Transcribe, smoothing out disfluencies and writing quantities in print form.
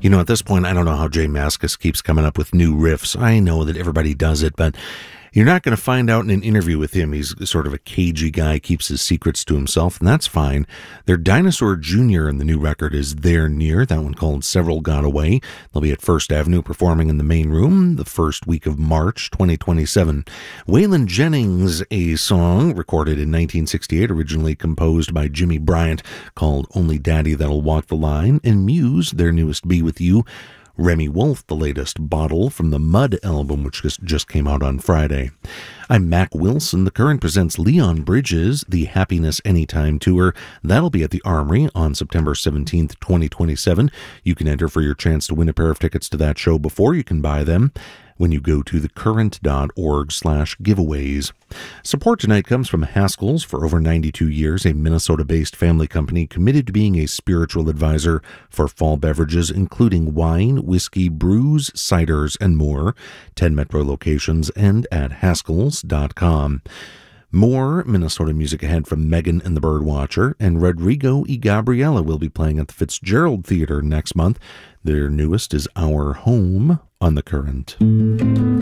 You know, at this point, I don't know how Jay Mascis keeps coming up with new riffs. I know that everybody does it, but you're not going to find out in an interview with him. He's sort of a cagey guy, keeps his secrets to himself, and that's fine. Their Dinosaur Jr. and the new record is There Near, that one called Several Got Away. They'll be at First Avenue performing in the main room the first week of March 2027. Waylon Jennings, a song recorded in 1968, originally composed by Jimmy Bryant, called Only Daddy That'll Walk the Line, and Muse, their newest Be With You. Remy Wolf, the latest Bottle from the Mud album, which just came out on Friday. I'm Mac Wilson. The Current presents Leon Bridges, the Happiness Anytime Tour. That'll be at the Armory on September 17th, 2027. You can enter for your chance to win a pair of tickets to that show before you can buy them when you go to thecurrent.org/giveaways. Support tonight comes from Haskell's. For over 92 years, a Minnesota-based family company committed to being a spiritual advisor for fall beverages, including wine, whiskey, brews, ciders, and more. 10 Metro locations and at Haskells.com. More Minnesota music ahead from Megan and the Birdwatcher, and Rodrigo y Gabriela will be playing at the Fitzgerald Theater next month. Their newest is Our Home on The Current.